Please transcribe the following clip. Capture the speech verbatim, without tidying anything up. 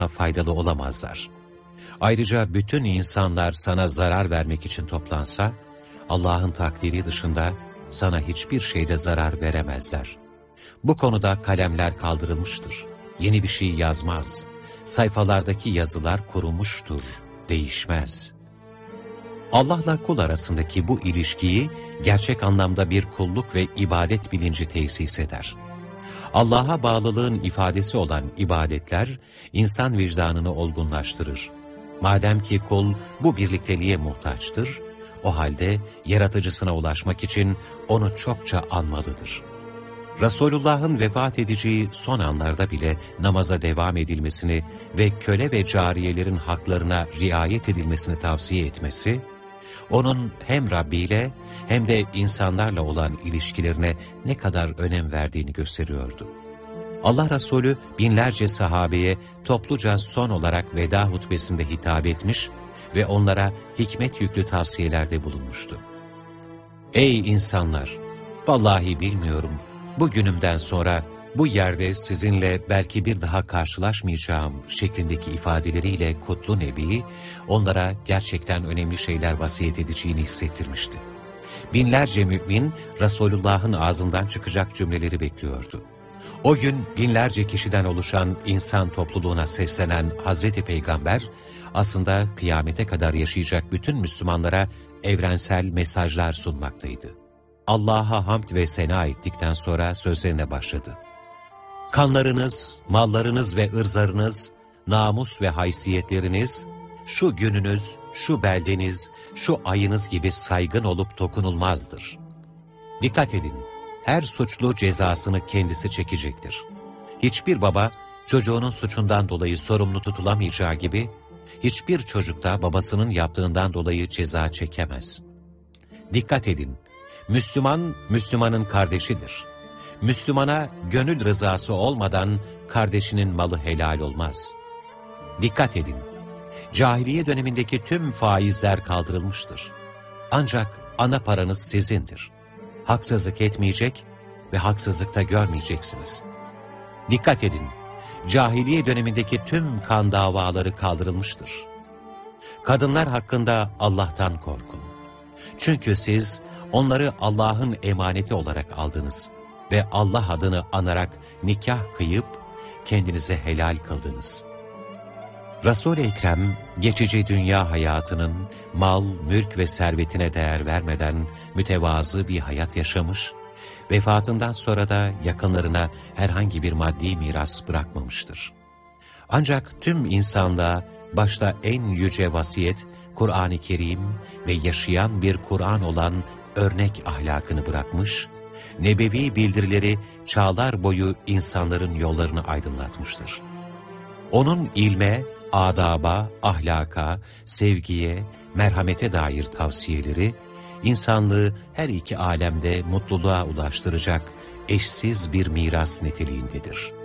faydalı olamazlar. Ayrıca bütün insanlar sana zarar vermek için toplansa, Allah'ın takdiri dışında sana hiçbir şeyde zarar veremezler. Bu konuda kalemler kaldırılmıştır. Yeni bir şey yazmaz. Sayfalardaki yazılar kurumuştur, değişmez. Allah'la kul arasındaki bu ilişkiyi gerçek anlamda bir kulluk ve ibadet bilinci tesis eder. Allah'a bağlılığın ifadesi olan ibadetler, insan vicdanını olgunlaştırır. Madem ki kul bu birlikteliğe muhtaçtır, o halde yaratıcısına ulaşmak için onu çokça anmalıdır. Resulullah'ın vefat edeceği son anlarda bile namaza devam edilmesini ve köle ve cariyelerin haklarına riayet edilmesini tavsiye etmesi, onun hem Rabbi ile hem de insanlarla olan ilişkilerine ne kadar önem verdiğini gösteriyordu. Allah Resulü binlerce sahabeye topluca son olarak veda hutbesinde hitap etmiş ve onlara hikmet yüklü tavsiyelerde bulunmuştu. Ey insanlar! Vallahi bilmiyorum, bugünümden sonra bu yerde sizinle belki bir daha karşılaşmayacağım şeklindeki ifadeleriyle kutlu Nebi, onlara gerçekten önemli şeyler vasiyet edeceğini hissettirmişti. Binlerce mümin Resulullah'ın ağzından çıkacak cümleleri bekliyordu. O gün binlerce kişiden oluşan insan topluluğuna seslenen Hazreti Peygamber, aslında kıyamete kadar yaşayacak bütün Müslümanlara evrensel mesajlar sunmaktaydı. Allah'a hamd ve sena ettikten sonra sözlerine başladı. Kanlarınız, mallarınız ve ırzlarınız, namus ve haysiyetleriniz, şu gününüz, şu beldeniz, şu ayınız gibi saygın olup dokunulmazdır. Dikkat edin, her suçlu cezasını kendisi çekecektir. Hiçbir baba çocuğunun suçundan dolayı sorumlu tutulamayacağı gibi, hiçbir çocuk da babasının yaptığından dolayı ceza çekemez. Dikkat edin, Müslüman, Müslümanın kardeşidir. Müslümana gönül rızası olmadan kardeşinin malı helal olmaz. Dikkat edin, cahiliye dönemindeki tüm faizler kaldırılmıştır. Ancak ana paranız sizindir. Haksızlık etmeyecek ve haksızlıkta görmeyeceksiniz. Dikkat edin, cahiliye dönemindeki tüm kan davaları kaldırılmıştır. Kadınlar hakkında Allah'tan korkun. Çünkü siz onları Allah'ın emaneti olarak aldınız ve Allah adını anarak nikah kıyıp kendinize helal kıldınız. Resul-i Ekrem geçici dünya hayatının mal, mülk ve servetine değer vermeden mütevazı bir hayat yaşamış, vefatından sonra da yakınlarına herhangi bir maddi miras bırakmamıştır. Ancak tüm insanlığa başta en yüce vasiyet, Kur'an-ı Kerim ve yaşayan bir Kur'an olan örnek ahlakını bırakmış, nebevi bildirileri çağlar boyu insanların yollarını aydınlatmıştır. Onun ilme, adaba, ahlaka, sevgiye, merhamete dair tavsiyeleri, insanlığı her iki alemde mutluluğa ulaştıracak eşsiz bir miras niteliğindedir.